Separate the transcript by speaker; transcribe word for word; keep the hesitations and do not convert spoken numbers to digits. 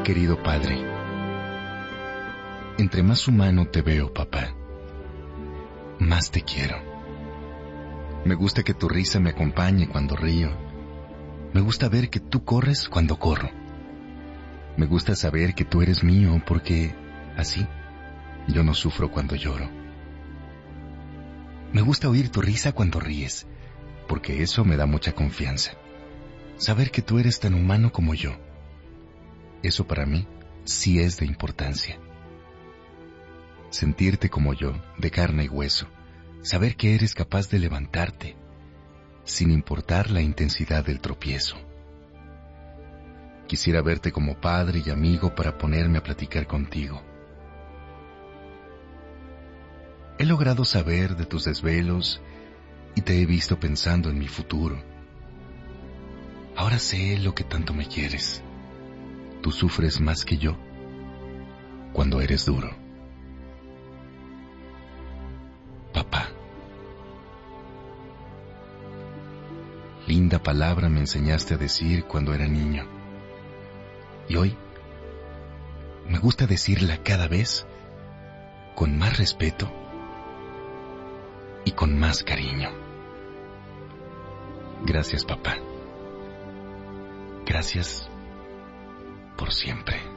Speaker 1: querido padre. Entre más humano te veo, papá, más te quiero. Me gusta que tu risa me acompañe cuando río. Me gusta ver que tú corres cuando corro. Me gusta saber que tú eres mío porque así yo no sufro cuando lloro. Me gusta oír tu risa cuando ríes, porque eso me da mucha confianza. Saber que tú eres tan humano como yo, eso para mí sí es de importancia. Sentirte como yo, de carne y hueso, saber que eres capaz de levantarte, sin importar la intensidad del tropiezo. Quisiera verte como padre y amigo para ponerme a platicar contigo. He logrado saber de tus desvelos y te he visto pensando en mi futuro. Ahora sé lo que tanto me quieres. Tú sufres más que yo cuando eres duro. Papá. Linda palabra me enseñaste a decir cuando era niño. Y hoy me gusta decirla cada vez con más respeto y con más cariño. Gracias, papá. Gracias por siempre.